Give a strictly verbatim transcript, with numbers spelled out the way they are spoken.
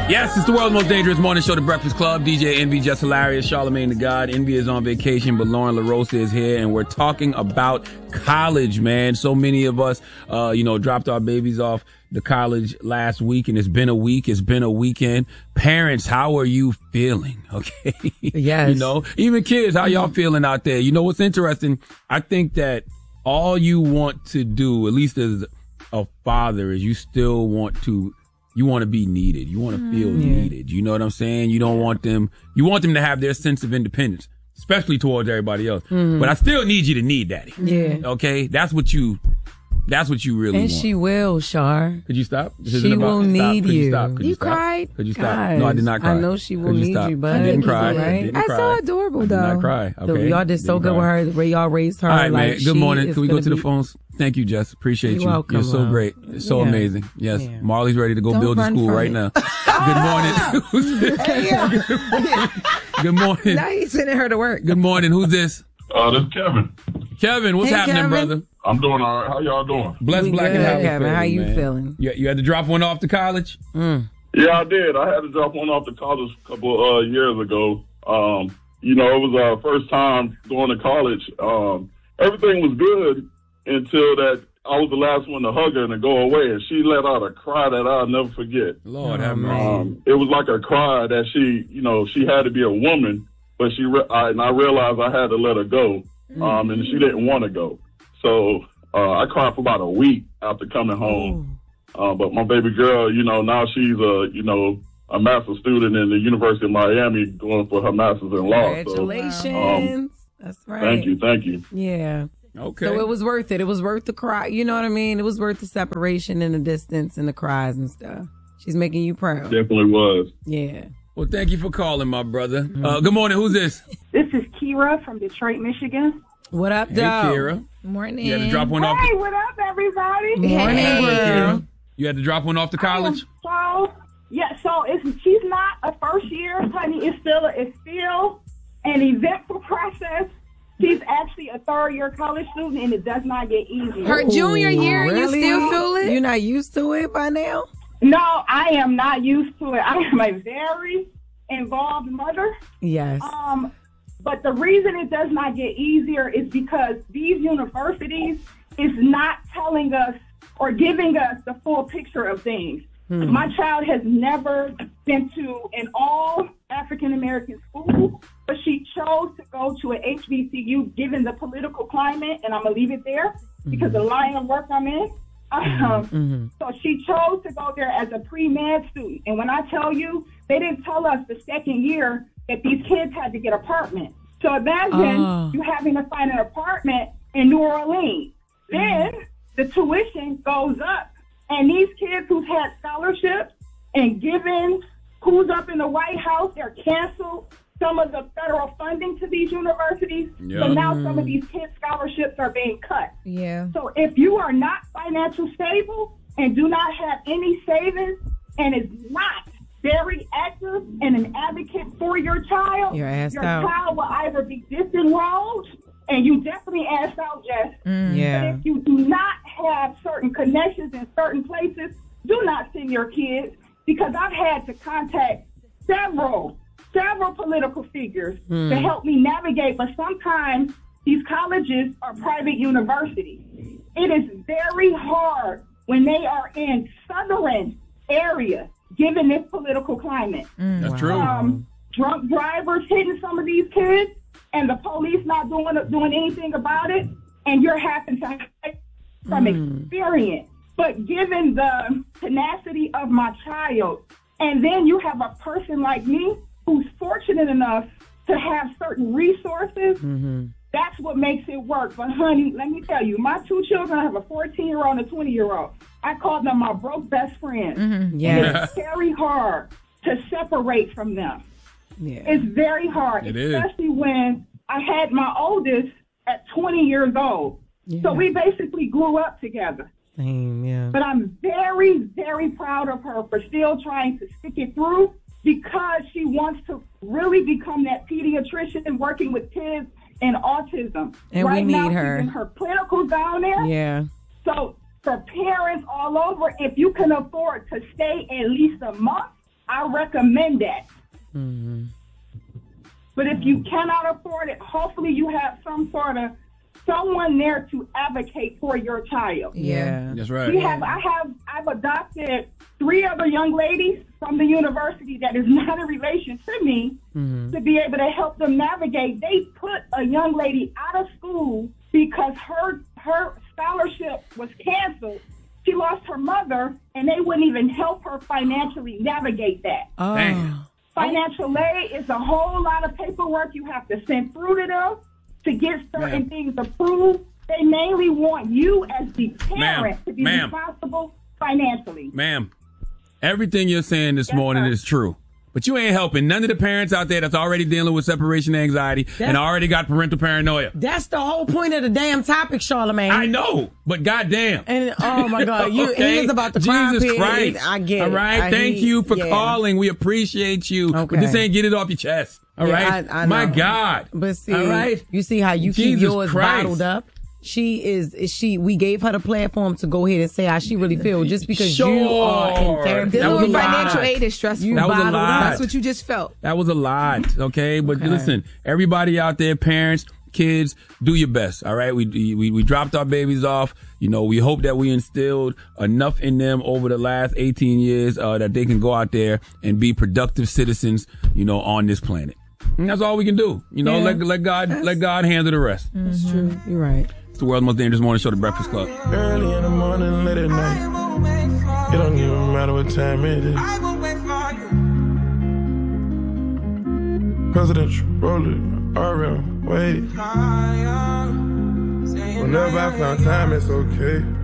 Yes, it's the world's most dangerous morning show, The Breakfast Club. D J Envy, just hilarious. Charlamagne the God. Envy is on vacation, but Lauren LaRosa is here, and we're talking about college, man. So many of us, uh, you know, dropped our babies off to college last week, and it's been a week. It's been a weekend. Parents, how are you feeling? Okay. Yes. You know, even kids, how y'all feeling out there? You know what's interesting? I think that all you want to do, at least as a father, is you still want to You want to be needed. You want to feel mm, yeah. needed. You know what I'm saying? You don't want them, you want them to have their sense of independence, especially towards everybody else. Mm. But I still need you to need daddy. Yeah. Okay? That's what you, that's what you really and want. And she will, Shar. Could you stop? This she will stop. need Could you. you stop? Could you, you stop? cried? Could you stop? Guys, no, I did not cry. I know she will Could you need stop? you, but I didn't cry. Right? I didn't That's cry. so adorable, I though. did not cry. Okay. So y'all did so didn't good cry. with her. Y'all raised her. All right, like man. Good morning. Can we go to be... the phones? Thank you, Jess. Appreciate You're you. welcome, You're so love. great. So yeah. amazing. Yes. Yeah. Marley's ready to go Don't build a school right it. now. Good morning. Who's this? Good morning. Now he's sending her to work. Good morning. Who's this? Uh, this is Kevin. Kevin, what's hey, happening, Kevin. brother? I'm doing all right. How y'all doing? Blessed, we black, good, and happy. Kevin. How you man. feeling? You, you had to drop one off to college? Mm. Yeah, I did. I had to drop one off to college a couple uh, years ago. Um, you know, it was our first time going to college. Um, everything was good until that I was the last one to hug her and to go away, and she let out a cry that I'll never forget. Lord have mercy. Um, it was like a cry that she, you know, she had to be a woman, but she re- I, and I realized I had to let her go, um, and she didn't want to go. So uh, I cried for about a week after coming home. Uh, but my baby girl, you know, now she's a, you know, a master's student in the University of Miami, going for her master's in law. Congratulations. So, um, That's right. Thank you, thank you. Yeah. Okay. So it was worth it. It was worth the cry. You know what I mean? It was worth the separation and the distance and the cries and stuff. She's making you proud. Definitely was. Yeah. Well, thank you for calling, my brother. Mm-hmm. Uh, good morning. Who's this? This is Kira from Detroit, Michigan. What up, Hey, dog? Kira. Morning. You had to drop one off. Hey, To- what up, everybody? Morning, Hey, girl. Kira. You had to drop one off to college? So, yeah, so it's, she's not a first year, honey. It's still, it's still an eventful process. She's actually a third year college student, and it does not get easier. Her junior year, really? you still feel it? You're not used to it by now? No, I am not used to it. I am a very involved mother. Yes. Um, but the reason it does not get easier is because these universities is not telling us or giving us the full picture of things. Hmm. My child has never been to an all African-American school, but she chose to go to an H B C U given the political climate, and I'm going to leave it there because mm-hmm. the line of work I'm in. Um, mm-hmm. So she chose to go there as a pre-med student. And when I tell you, they didn't tell us the second year that these kids had to get apartments. So imagine oh. you having to find an apartment in New Orleans. Then the tuition goes up. And these kids who've had scholarships and given who's up in the White House, they're canceled some of the federal funding to these universities. Yeah. So now some of these kids' scholarships are being cut. Yeah. So if you are not financially stable and do not have any savings and is not very active and an advocate for your child, You're asked your out. child will either be disenrolled, and you definitely asked out, Jess. Mm, yeah. But if you do not have certain connections in certain places, do not send your kids, because I've had to contact several, several political figures mm. to help me navigate. But sometimes these colleges are private universities. It is very hard when they are in southern areas, given this political climate. Mm, That's wow. true. Um, drunk drivers hitting some of these kids, and the police not doing doing anything about it, and you're having to hide from mm. experience. But given the tenacity of my child, and then you have a person like me who's fortunate enough to have certain resources, mm-hmm. that's what makes it work. But honey, let me tell you, my two children, I have a fourteen-year-old and a twenty-year-old. I call them my broke best friends. Mm-hmm. Yes. And it's very hard to separate from them. Yeah. It's very hard, it especially is. when I had my oldest at twenty years old. Yeah. So we basically grew up together. Same, yeah. But I'm very, very proud of her for still trying to stick it through, because she wants to really become that pediatrician working with kids and autism. And right we need now, her. She's in her clinicals down there. Yeah. So for parents all over, if you can afford to stay at least a month, I recommend that. Mm-hmm. But if you cannot afford it, hopefully you have some sort of someone there to advocate for your child. Yeah, that's right. We have, I have, I've adopted three other young ladies from the university that is not in relation to me mm-hmm. to be able to help them navigate. They put a young lady out of school because her her scholarship was canceled. She lost her mother, and they wouldn't even help her financially navigate that. Oh. Damn. Financial aid is a whole lot of paperwork you have to send through to them to get certain Ma'am. things approved. They mainly want you as the parent Ma'am. to be Ma'am. responsible financially. Ma'am, everything you're saying this Yes, morning sir. is true. But you ain't helping none of the parents out there that's already dealing with separation anxiety That's- and already got parental paranoia. That's the whole point of the damn topic, Charlamagne. I know, but goddamn. And oh my God, you Okay? he is about to cry. Jesus pig. Christ. I get it. All right. I Thank hear- you for yeah. calling. We appreciate you. Okay. But this ain't get it off your chest. All Yeah, right. I, I My know. God. But see, all right. you see how you Jesus keep yours Christ. bottled up. She is, is she. We gave her the platform to go ahead and say how she really feels, just because you are in Sure. therapy. That was Dealing a with lot. financial aid is stressful. You That was a bottled lot. up. That's what you just felt. That was a lot. Okay. But Okay. listen, everybody out there, parents, kids, do your best. All right. We, we, we dropped our babies off. You know, we hope that we instilled enough in them over the last eighteen years, uh, that they can go out there and be productive citizens, you know, on this planet. And that's all we can do. You know, Yeah. let, let God, let God handle the rest. That's true. You're right. It's the world's most dangerous morning show, The Breakfast Club. Early in the morning, late at night. It don't even matter what time it is. Presidential roller, R M, wait. Whenever I found time, it's okay.